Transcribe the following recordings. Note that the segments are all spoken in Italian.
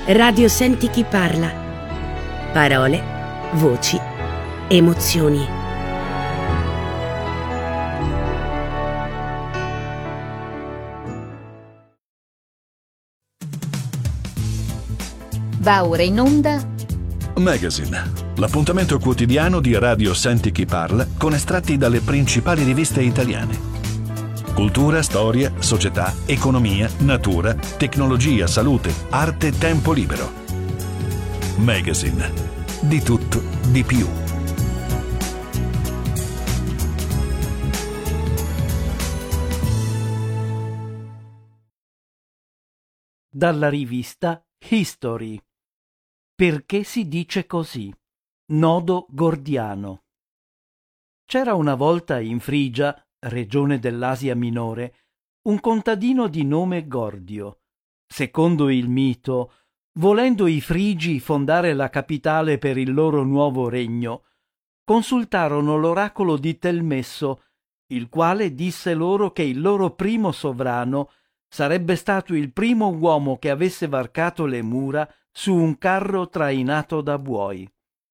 Radio Senti chi parla. Parole, voci, emozioni. Va ora in onda Magazine, l'appuntamento quotidiano di Radio Senti chi parla con estratti dalle principali riviste italiane. Cultura, storia, società, economia, natura, tecnologia, salute, arte, tempo libero. Magazine. Di tutto, di più. Dalla rivista History. Perché si dice così? Nodo gordiano. C'era una volta in Frigia, regione dell'Asia Minore, un contadino di nome Gordio. Secondo il mito, volendo i Frigi fondare la capitale per il loro nuovo regno, consultarono l'oracolo di Telmesso, il quale disse loro che il loro primo sovrano sarebbe stato il primo uomo che avesse varcato le mura su un carro trainato da buoi.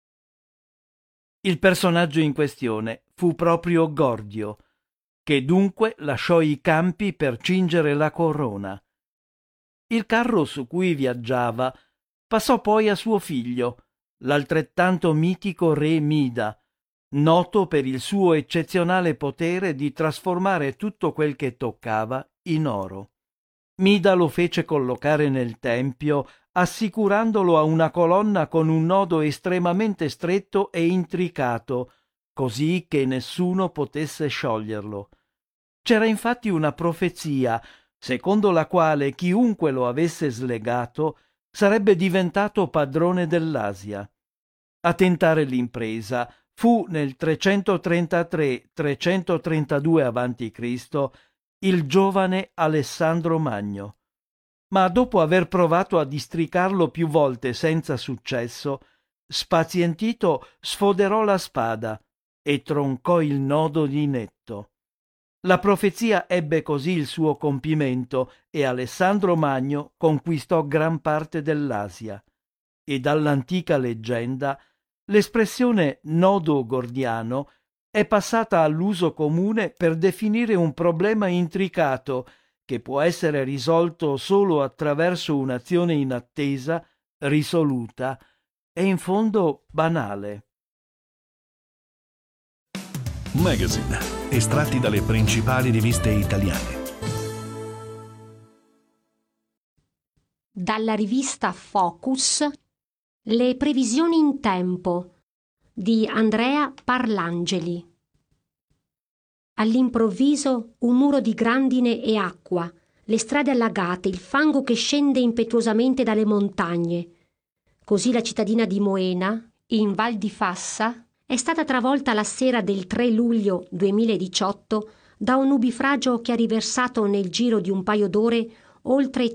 Il personaggio in questione fu proprio Gordio, che dunque lasciò i campi per cingere la corona. Il carro su cui viaggiava passò poi a suo figlio, l'altrettanto mitico re Mida, noto per il suo eccezionale potere di trasformare tutto quel che toccava in oro. Mida lo fece collocare nel tempio, assicurandolo a una colonna con un nodo estremamente stretto e intricato, così che nessuno potesse scioglierlo. C'era infatti una profezia, secondo la quale chiunque lo avesse slegato sarebbe diventato padrone dell'Asia. A tentare l'impresa fu nel 333-332 a.C. il giovane Alessandro Magno. Ma dopo aver provato a districarlo più volte senza successo, spazientito sfoderò la spada e troncò il nodo di netto. La profezia ebbe così il suo compimento e Alessandro Magno conquistò gran parte dell'Asia. E dall'antica leggenda l'espressione nodo gordiano è passata all'uso comune per definire un problema intricato che può essere risolto solo attraverso un'azione inattesa, risoluta e in fondo banale. Magazine, estratti dalle principali riviste italiane. Dalla rivista Focus, le previsioni in tempo di Andrea Parlangeli. All'improvviso un muro di grandine e acqua, le strade allagate, il fango che scende impetuosamente dalle montagne. Così la cittadina di Moena, in Val di Fassa, è stata travolta la sera del 3 luglio 2018 da un nubifragio che ha riversato nel giro di un paio d'ore oltre